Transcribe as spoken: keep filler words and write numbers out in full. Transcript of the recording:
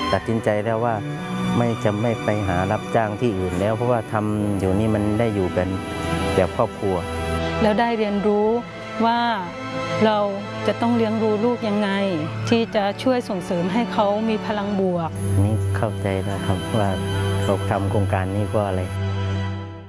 ตัดสินใจแล้วว่าไม่จะไม่ไปหารับจ้างที่อื่นแล้วเพราะว่าทำอยู่นี่มันได้อยู่เป็นแบบครอบครัวแล้วได้เรียนรู้ว่าเราจะต้องเลี้ยงดูลูกยังไงที่จะช่วยส่งเสริมให้เขามีพลังบวกนี่เข้าใจแล้วครับว่าเขาทำโครงการนี้ก็อะไร